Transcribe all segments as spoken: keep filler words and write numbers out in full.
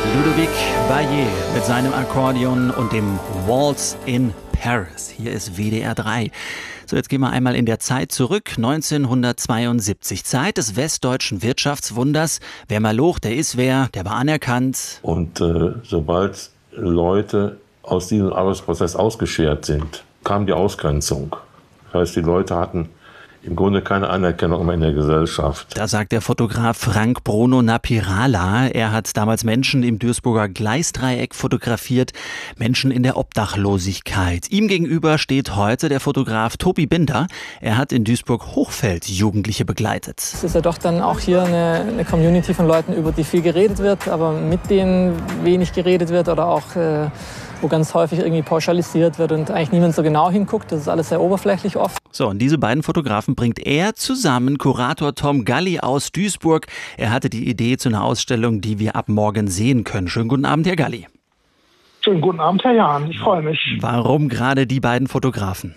Ludovic Baillet mit seinem Akkordeon und dem Waltz in Paris. Hier ist W D R drei. So, jetzt gehen wir einmal in der Zeit zurück. neunzehnhundertzweiundsiebzig. Zeit des westdeutschen Wirtschaftswunders. Wer Maloch, der ist wer, der war anerkannt. Und äh, sobald Leute aus diesem Arbeitsprozess ausgeschert sind, kam die Ausgrenzung. Das heißt, die Leute hatten im Grunde keine Anerkennung mehr in der Gesellschaft. Da sagt der Fotograf Frank Bruno Napirala. Er hat damals Menschen im Duisburger Gleisdreieck fotografiert, Menschen in der Obdachlosigkeit. Ihm gegenüber steht heute der Fotograf Tobi Binder. Er hat in Duisburg-Hochfeld Jugendliche begleitet. Es ist ja doch dann auch hier eine, eine Community von Leuten, über die viel geredet wird, aber mit denen wenig geredet wird oder auch äh, wo ganz häufig irgendwie pauschalisiert wird und eigentlich niemand so genau hinguckt. Das ist alles sehr oberflächlich oft. So, und diese beiden Fotografen bringt er zusammen, Kurator Tom Galli aus Duisburg. Er hatte die Idee zu einer Ausstellung, die wir ab morgen sehen können. Schönen guten Abend, Herr Galli. Schönen guten Abend, Herr Jahn. Ich freue mich. Warum gerade die beiden Fotografen?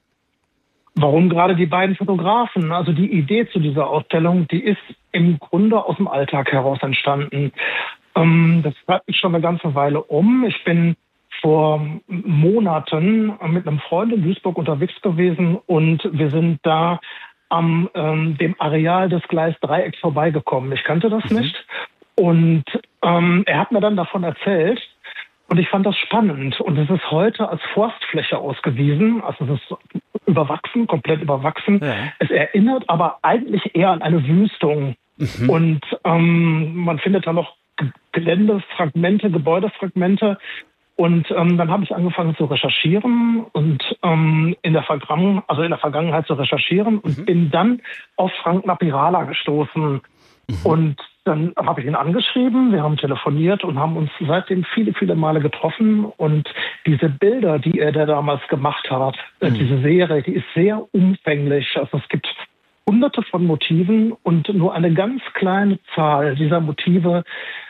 Warum gerade die beiden Fotografen? Also die Idee zu dieser Ausstellung, die ist im Grunde aus dem Alltag heraus entstanden. Ähm, das treibt mich schon eine ganze Weile um. Ich bin vor Monaten mit einem Freund in Duisburg unterwegs gewesen und wir sind da am ähm, dem Areal des Gleisdreiecks vorbeigekommen. Ich kannte das mhm. nicht und ähm, er hat mir dann davon erzählt und ich fand das spannend und es ist heute als Forstfläche ausgewiesen, also es ist überwachsen, komplett überwachsen. Ja. Es erinnert aber eigentlich eher an eine Wüstung mhm. und ähm, man findet da noch Geländefragmente, Gebäudefragmente. Und ähm, dann habe ich angefangen zu recherchieren und ähm, in der Vergangen, also in der Vergangenheit zu recherchieren und mhm. bin dann auf Frank Napirala gestoßen. Mhm. Und dann habe ich ihn angeschrieben, wir haben telefoniert und haben uns seitdem viele, viele Male getroffen. Und diese Bilder, die er da damals gemacht hat, mhm. äh, diese Serie, die ist sehr umfänglich. Also es gibt hunderte von Motiven und nur eine ganz kleine Zahl dieser Motive,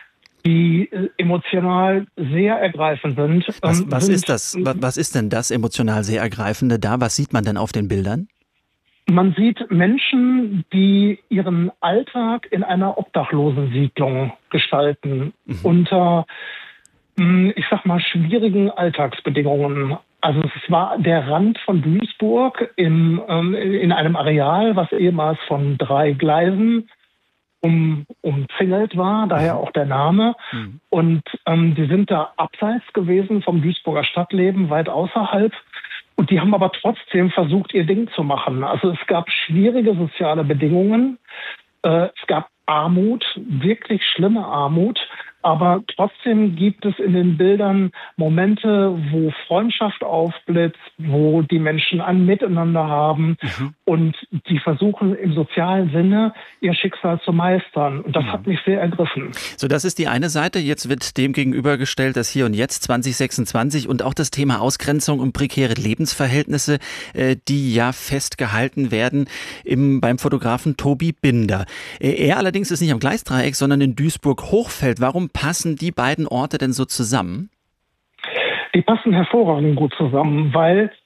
die emotional sehr ergreifend sind. Was, was sind, ist das? Was ist denn das emotional sehr Ergreifende da? Was sieht man denn auf den Bildern? Man sieht Menschen, die ihren Alltag in einer Obdachlosensiedlung gestalten, mhm. unter, ich sag mal, schwierigen Alltagsbedingungen. Also es war der Rand von Duisburg im, in einem Areal, was ehemals von drei Gleisen Um, umzingelt war, daher auch der Name. Mhm. Und ähm, die sind da abseits gewesen vom Duisburger Stadtleben, weit außerhalb. Und die haben aber trotzdem versucht, ihr Ding zu machen. Also es gab schwierige soziale Bedingungen. Äh, es gab Armut, wirklich schlimme Armut. Aber trotzdem gibt es in den Bildern Momente, wo Freundschaft aufblitzt, wo die Menschen ein Miteinander haben mhm. und die versuchen im sozialen Sinne ihr Schicksal zu meistern. Und das mhm. hat mich sehr ergriffen. So, das ist die eine Seite. Jetzt wird dem gegenübergestellt das Hier und Jetzt zwanzig sechsundzwanzig und auch das Thema Ausgrenzung und prekäre Lebensverhältnisse, äh, die ja festgehalten werden im, beim Fotografen Tobi Binder. Äh, er allerdings ist nicht am Gleisdreieck, sondern in Duisburg-Hochfeld. Warum passen die beiden Orte denn so zusammen? Die passen hervorragend gut zusammen, weil